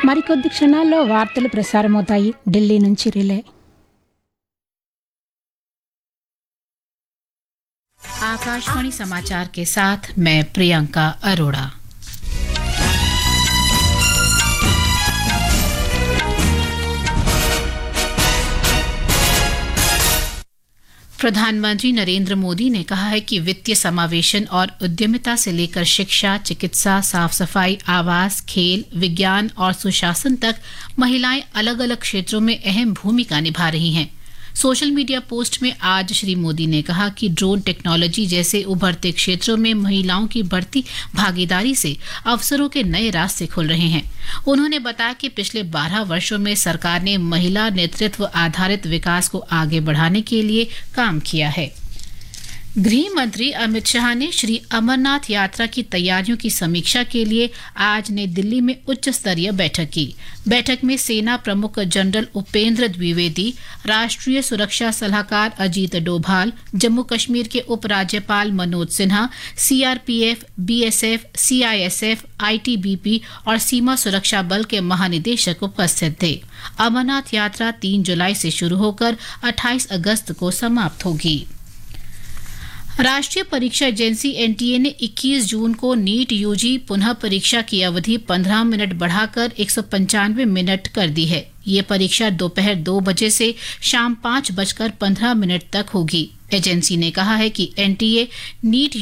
మరికొద్ది క్షణాల్లో వార్తలు ప్రసారమవుతాయి ఢిల్లీ నుంచి రిలే. आकाशवाणी समाचार के साथ मैं प्रियंका अरोड़ा। प्रधानमंत्री नरेंद्र मोदी ने कहा है कि वित्तीय समावेशन और उद्यमिता से लेकर शिक्षा, चिकित्सा, साफ सफाई, आवास, खेल, विज्ञान और सुशासन तक महिलाएं अलग अलग क्षेत्रों में अहम भूमिका निभा रही हैं। सोशल मीडिया पोस्ट में आज श्री मोदी ने कहा कि ड्रोन टेक्नोलॉजी जैसे उभरते क्षेत्रों में महिलाओं की बढ़ती भागीदारी से अवसरों के नए रास्ते खुल रहे हैं। उन्होंने बताया कि पिछले 12 वर्षों में सरकार ने महिला नेतृत्व आधारित विकास को आगे बढ़ाने के लिए काम किया है। गृह मंत्री अमित शाह ने श्री अमरनाथ यात्रा की तैयारियों की समीक्षा के लिए आज नई दिल्ली में उच्च स्तरीय बैठक की। बैठक में सेना प्रमुख जनरल उपेंद्र द्विवेदी, राष्ट्रीय सुरक्षा सलाहकार अजीत डोभाल, जम्मू कश्मीर के उपराज्यपाल Manoj Sinha, CRPF, BSF, CISF, ITBP और सीमा सुरक्षा बल के महानिदेशक उपस्थित थे। अमरनाथ यात्रा 3 जुलाई से शुरू होकर 28 अगस्त को समाप्त होगी। राष्ट्रीय परीक्षा एजेंसी एनटीए ने 21 जून को नीट यूजी पुनः परीक्षा की अवधि 15 मिनट बढ़ाकर 195 मिनट कर दी है। ये परीक्षा दोपहर 2 बजे से शाम 5:15 तक होगी। एजेंसी ने कहा है कि एनटीए नीट